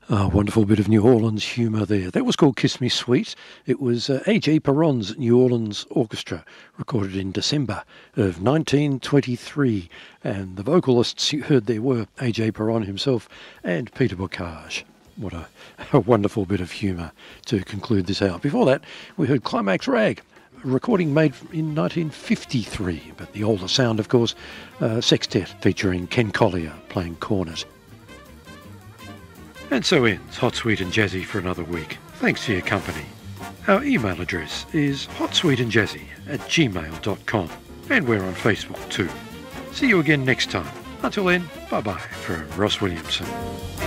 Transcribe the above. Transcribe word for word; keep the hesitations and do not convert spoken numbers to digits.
A wonderful bit of New Orleans humour there. That was called Kiss Me Sweet. It was uh, A J Perron's New Orleans Orchestra, recorded in December of nineteen twenty-three. And the vocalists you heard there were A J Perron himself and Peter Bocage. What a, a wonderful bit of humour to conclude this out. Before that, we heard Climax Rag, a recording made in nineteen fifty-three, but the older sound, of course, uh, sextet featuring Ken Collier playing cornet. And so ends Hot, Sweet and Jazzy for another week. Thanks for your company. Our email address is hotsweetandjazzy at gmail dot com, and we're on Facebook too. See you again next time. Until then, bye-bye from Ross Williamson.